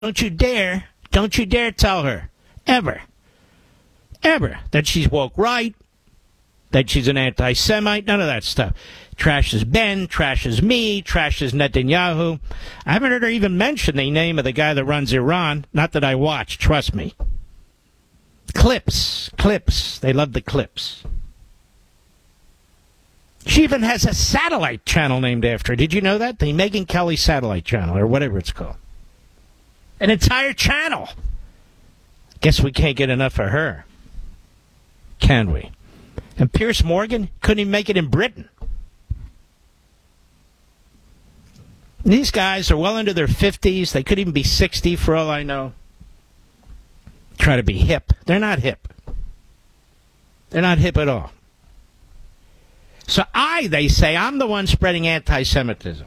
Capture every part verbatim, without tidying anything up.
Don't you dare, don't you dare tell her, ever, ever, that she's woke right, that she's an anti-Semite, none of that stuff. Trashes Ben, trashes me, trashes Netanyahu. I haven't heard her even mention the name of the guy that runs Iran. Not that I watch, trust me. Clips, clips. They love the clips. She even has a satellite channel named after her. Did you know that? The Megyn Kelly Satellite Channel, or whatever it's called. An entire channel. Guess we can't get enough of her. Can we? And Piers Morgan couldn't even make it in Britain. These guys are well into their fifties. They could even be sixty for all I know. Try to be hip. They're not hip. They're not hip at all. So I, they say, I'm the one spreading anti-Semitism.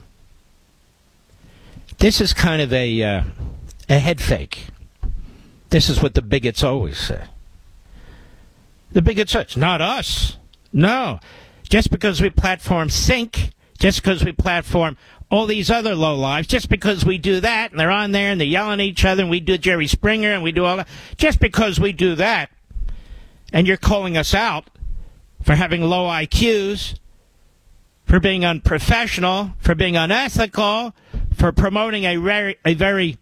This is kind of a, uh, a head fake. This is what the bigots always say. The bigots say, it's not us. No. Just because we platform Sync, just because we platform all these other lowlives, just because we do that, and they're on there and they're yelling at each other, and we do Jerry Springer, and we do all that, just because we do that, and you're calling us out for having low I Qs, for being unprofessional, for being unethical, for promoting a very, a very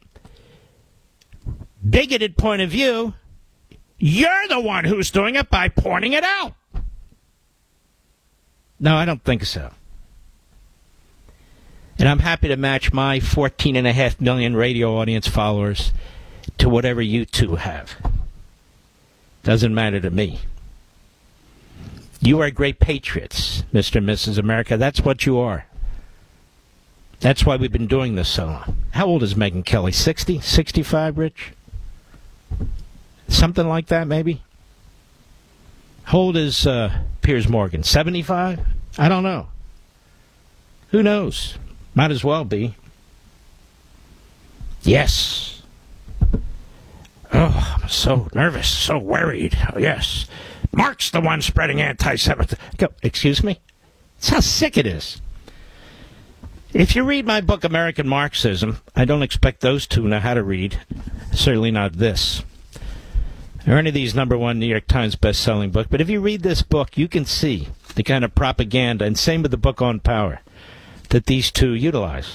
bigoted point of view, you're the one who's doing it by pointing it out. No, I don't think so. And I'm happy to match my fourteen and a half million radio audience followers to whatever you two have. Doesn't matter to me. You are great patriots, Mister and Missus America. That's what you are. That's why we've been doing this so long. How old is Megyn Kelly? sixty? sixty-five, Rich? Something like that, maybe? How old is uh, Piers Morgan? seventy-five? I don't know. Who knows? Might as well be. Yes. Oh, I'm so nervous, so worried. Oh, yes. Mark's the one spreading anti-Semitism. Excuse me? That's how sick it is. If you read my book, American Marxism, I don't expect those two know how to read. Certainly not this. Or any of these number one New York Times best-selling book. But if you read this book, you can see the kind of propaganda, and same with the book on power, that these two utilize.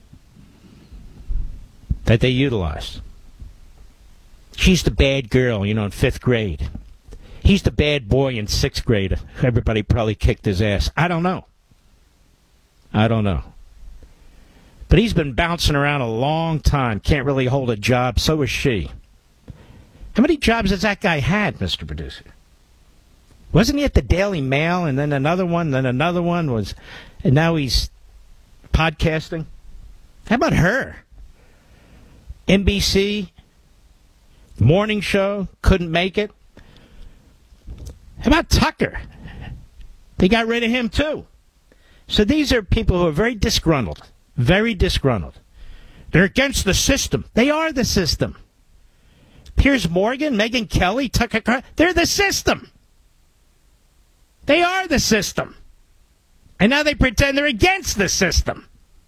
That they utilize. She's the bad girl, you know, in fifth grade. He's the bad boy in sixth grade. Everybody probably kicked his ass. I don't know. I don't know. But he's been bouncing around a long time. Can't really hold a job. So is she. How many jobs has that guy had, Mister Producer? Wasn't he at the Daily Mail, and then another one, then another one was, and now he's podcasting? How about her? N B C, morning show, couldn't make it. How about Tucker? They got rid of him, too. So these are people who are very disgruntled. Very disgruntled. They're against the system. They are the system. Piers Morgan, Megyn Kelly, Tucker Carlson, they're the system. They are the system. And now they pretend they're against the system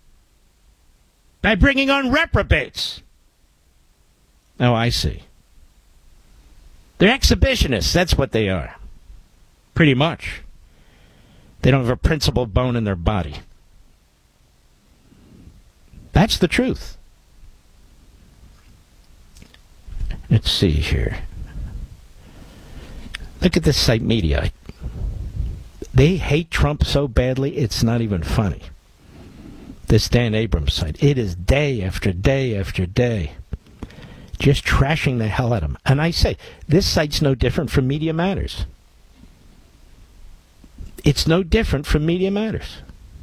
by bringing on reprobates. Oh, I see. They're exhibitionists. That's what they are. Pretty much. They don't have a principled bone in their body. That's the truth. Let's see here. Look at this site media. They hate Trump so badly, it's not even funny. This Dan Abrams site. It is day after day after day. Just trashing the hell out of him. And I say, this site's no different from Media Matters. It's no different from Media Matters.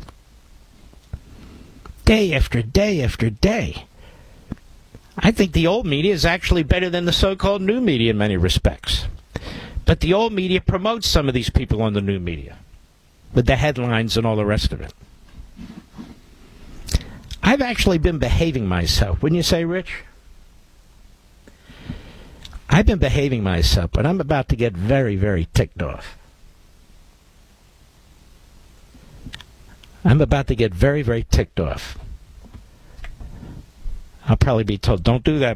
Day after day after day. I think the old media is actually better than the so-called new media in many respects. But the old media promotes some of these people on the new media with the headlines and all the rest of it. I've actually been behaving myself. Wouldn't you say, Rich? I've been behaving myself, but I'm about to get very, very ticked off. I'm about to get very, very ticked off. I'll probably be told, don't do that,